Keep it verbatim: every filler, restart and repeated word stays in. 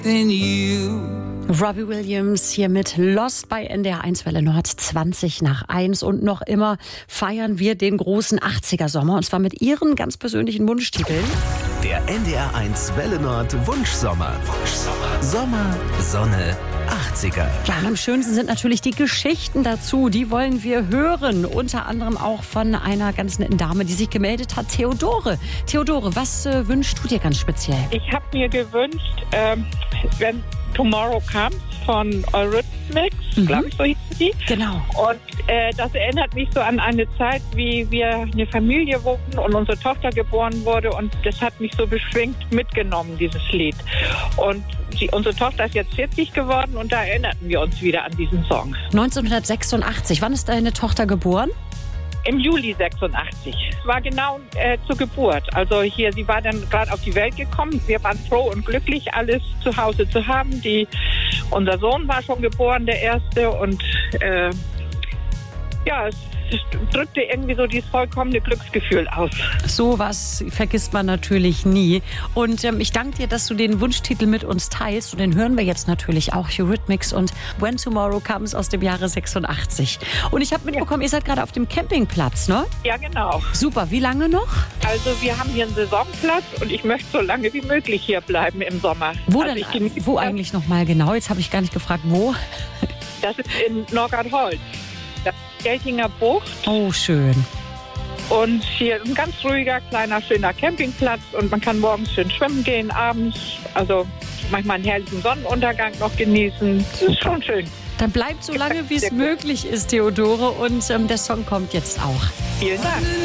than you. Robbie Williams hier mit Lost bei N D R eins Welle Nord, zwanzig nach eins. Und noch immer feiern wir den großen achtziger-Sommer. Und zwar mit Ihren ganz persönlichen Wunschtiteln. Der N D R eins Welle Nord Wunschsommer. Wunschsommer. Sommer, Sonne, achtziger. Ja, und am schönsten sind natürlich die Geschichten dazu. Die wollen wir hören. Unter anderem auch von einer ganz netten Dame, die sich gemeldet hat, Theodore. Theodore, was äh, wünschst du dir ganz speziell? Ich habe mir gewünscht, ähm, wenn Tomorrow Comes von Eurythmics, Mhm. glaube ich, so hieß die. Genau. Und äh, das erinnert mich so an eine Zeit, wie wir eine Familie wurden und unsere Tochter geboren wurde. Und das hat mich so beschwingt mitgenommen, dieses Lied. Und die, unsere Tochter ist jetzt vierzig geworden und da erinnerten wir uns wieder an diesen Song. neunzehnhundertsechsundachtzig. Wann ist deine Tochter geboren? Im Juli sechsundachtzig. Es war genau äh, zur Geburt. Also hier, sie war dann gerade auf die Welt gekommen. Wir waren froh und glücklich, alles zu Hause zu haben. Die, unser Sohn war schon geboren, der erste. Und äh, ja, es, es drückte irgendwie so dieses vollkommene Glücksgefühl aus. Sowas vergisst man natürlich nie. Und ähm, ich danke dir, dass du den Wunschtitel mit uns teilst. Und den hören wir jetzt natürlich auch. Eurythmics und When Tomorrow Comes aus dem Jahre sechsundachtzig. Und ich habe mitbekommen, ihr seid gerade auf dem Campingplatz, ne? Ja, genau. Super. Wie lange noch? Also wir haben hier einen Saisonplatz und ich möchte so lange wie möglich hier bleiben im Sommer. Wo also denn? ich genieße Wo das. eigentlich noch mal genau? Jetzt habe ich gar nicht gefragt, wo. Das ist in Norgard-Holz. Das ist Geltinger Bucht. Oh, schön. Und hier ist ein ganz ruhiger, kleiner, schöner Campingplatz. Und man kann morgens schön schwimmen gehen, abends. Also manchmal einen herrlichen Sonnenuntergang noch genießen. Das ist schon schön. Dann bleibt so lange, wie es Sehr gut. möglich ist, Theodore. Und ähm, der Song kommt jetzt auch. Vielen Dank.